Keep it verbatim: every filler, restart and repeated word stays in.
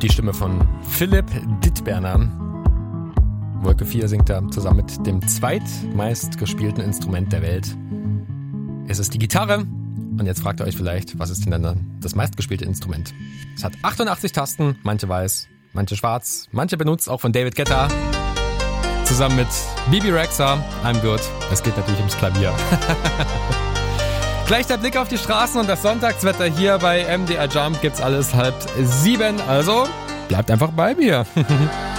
die Stimme von Philipp Dittberner. Wolke vier singt er zusammen mit dem zweitmeistgespielten Instrument der Welt. Es ist die Gitarre. Und jetzt fragt ihr euch vielleicht, was ist denn dann das meistgespielte Instrument? Es hat achtundachtzig Tasten, manche weiß, manche schwarz, manche benutzt, auch von David Guetta. Zusammen mit Bibi Rexha, I'm Good. Es geht natürlich ums Klavier. Gleich der Blick auf die Straßen und das Sonntagswetter hier bei M D R Jump gibt's alles halb sieben. Also bleibt einfach bei mir.